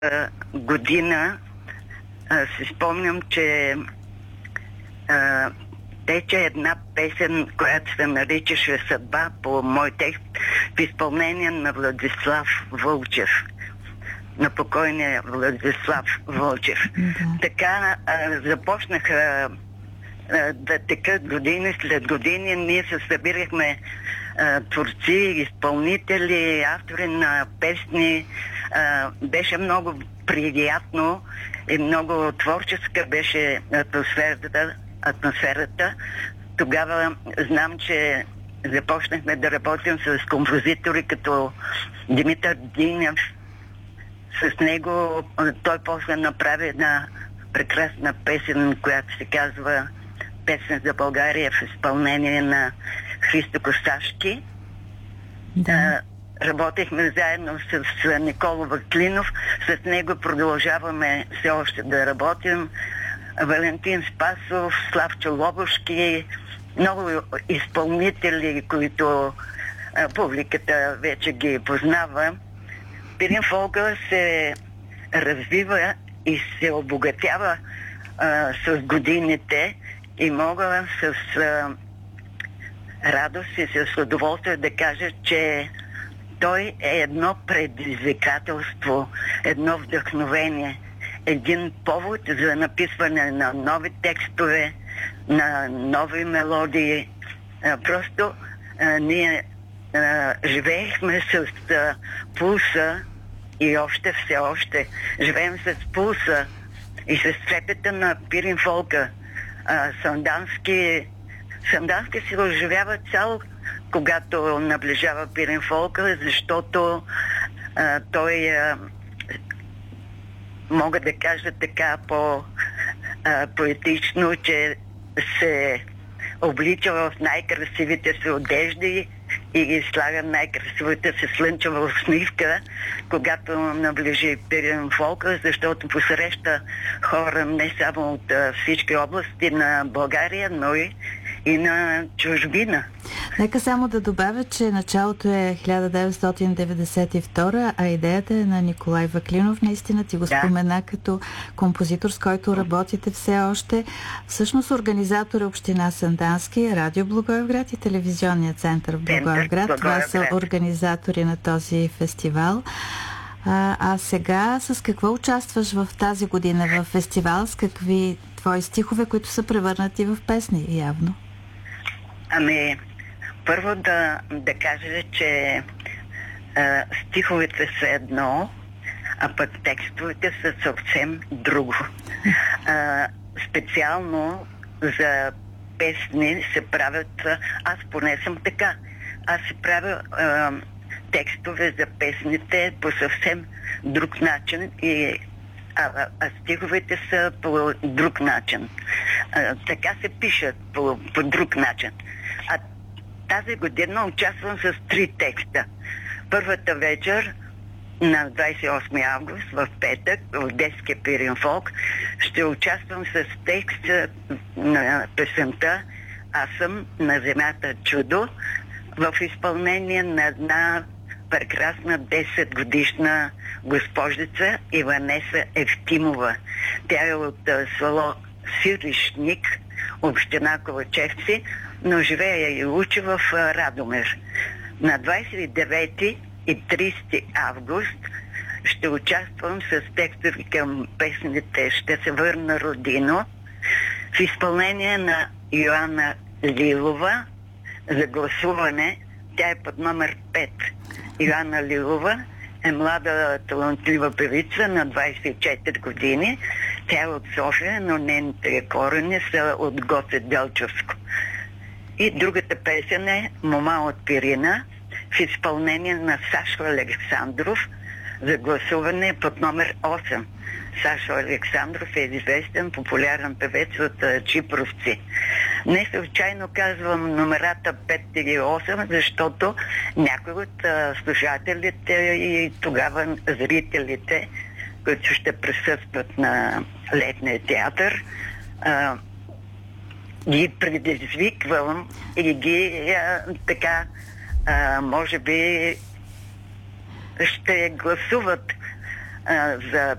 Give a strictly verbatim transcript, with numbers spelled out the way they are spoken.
а, година а, си спомням, че а, тече една песен, която се наричаше "Съдба" по мой текст в изпълнение на Владислав Вълчев. На покойния Владислав Вълчев. Да. Така а, започнаха а, да текат години след години. Ние се събирахме а, творци, изпълнители, автори на песни. А, беше много приятно и много творческа беше атмосферата. атмосферата. Тогава знам, че започнахме да работим с композитори като Димитър Динев. С него той после направи една прекрасна песен, която се казва "Песен за България" в изпълнение на Христо Косташки. Да. Работихме заедно с Никола Ваклинов. С него продължаваме все още да работим. Валентин Спасов, Славчо Лобошки, много изпълнители, които а, публиката вече ги познава. Пирин фолка се развива и се обогатява а, с годините и мога с а, радост и с удоволствие да кажа, че той е едно предизвикателство, едно вдъхновение, един повод за написване на нови текстове, на нови мелодии. А, просто а, ние а, живеехме с а, пулса и още все още живеем с пулса и с трепета на Пирин фолка. А, Сандански Сандански се оживява цял, когато наближава Пирин фолка, защото а, той а, мога да кажа така по-поетично, че се облича в най-красивите си одежди и ги слага най-красивата си слънчева усмивка, когато наближи Пирин фолка, защото посреща хора не само от всички области на България, но и и на чужбина. Нека само да добавя, че началото е хиляда деветстотин деветдесет и втора, а идеята е на Николай Ваклинов. Наистина ти го да. спомена като композитор, с който работите все още. Всъщност организатор е община Сандански, Радио Благоевград и Телевизионния център в Благоевград. Това са организатори на този фестивал. А, а сега с какво участваш в тази година в фестивал? С какви твои стихове, които са превърнати в песни, явно? Ами, първо да, да кажа, че а, стиховете са едно, а пък текстовете са съвсем друго. А, специално за песни се правят, аз поне съм така, аз се правя а, текстове за песните по съвсем друг начин и А, а стиховете са по друг начин. А, така се пишат по, по друг начин. А тази година участвам с три текста. Първата вечер на двадесет и осми август, в петък, в детския Пирин фолк, ще участвам с текст на песента "Аз съм на земята чудо" в изпълнение на една прекрасна десет годишна госпожица Иванеса Евтимова. Тя е от село Сиришник, община Ковачевци, но живее и учи в Радомир. На двадесет и девети и тридесети август ще участвам с текстове към песните "Ще се върна родино" в изпълнение на Йоанна Лилова за гласуване. Тя е под номер пет. Йоанна Лилова е млада талантлива певица на двадесет и четири години. Тя е от София, но нейните корени са от Гоце Делчевско. И другата песен е "Мома от Пирина" в изпълнение на Сашо Александров за гласуване под номер осем. Сашо Александров е известен популярен певец от Чипровци. Не случайно казвам номерата пет или осем, защото някои от а, слушателите и тогава зрителите, които ще присъстват на летния театър, а, ги предизвиквам и ги а, така, а, може би ще гласуват а, за